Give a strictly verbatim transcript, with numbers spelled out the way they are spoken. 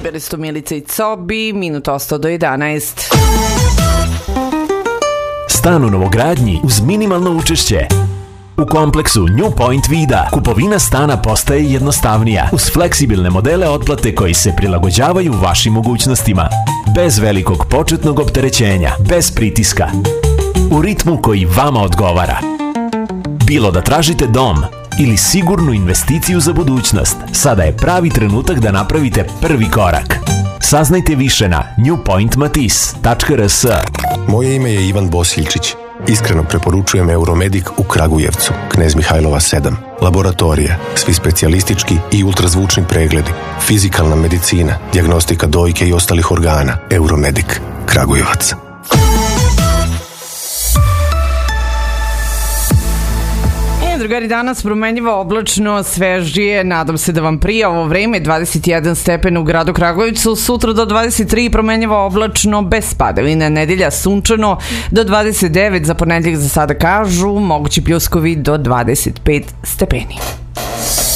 bili su Milica i Cobi, minuta ostao do jedanaest. Stan u novogradnji uz minimalno učešće. U kompleksu New Point Vida kupovina stana postaje jednostavnija uz fleksibilne modele otplate koji se prilagođavaju vašim mogućnostima. Bez velikog početnog opterećenja, bez pritiska. U ritmu koji vama odgovara. Bilo da tražite dom ili sigurnu investiciju za budućnost, sada je pravi trenutak da napravite prvi korak. Saznajte više na new point matis tačka r s. Moje ime je Ivan Bosiljčić. Iskreno preporučujem Euromedic u Kragujevcu, Knez Mihajlova sedam. Laboratorija, svi specijalistički i ultrazvučni pregledi, fizikalna medicina, dijagnostika dojke i ostalih organa. Euromedic, Kragujevac. Drugari, danas promenljivo oblačno, svežije, nadam se da vam prija ovo vreme, dvadeset jedan stepen u gradu Kragujevcu, sutra do dvadeset tri promenljivo oblačno, bez padavina, nedelja sunčano do dvadeset devet, za ponedjeljak za sada kažu, mogući pljuskovi do dvadeset pet stepeni.